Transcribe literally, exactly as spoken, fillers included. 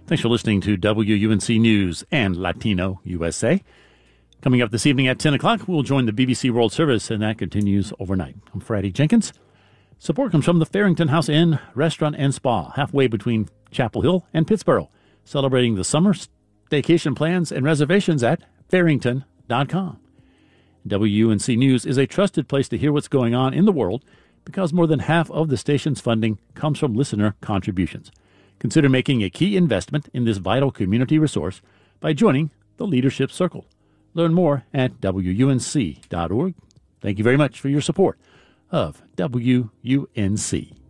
Thanks for listening to W U N C News and Latino U S A. Coming up this evening at ten o'clock, we'll join the B B C World Service, and that continues overnight. I'm Freddie Jenkins. Support comes from the Farrington House Inn, Restaurant and Spa, halfway between Chapel Hill and Pittsboro, celebrating the summer staycation plans and reservations at farrington dot com. W U N C News is a trusted place to hear what's going on in the world because more than half of the station's funding comes from listener contributions. Consider making a key investment in this vital community resource by joining the Leadership Circle. Learn more at W U N C dot org. Thank you very much for your support of W U N C.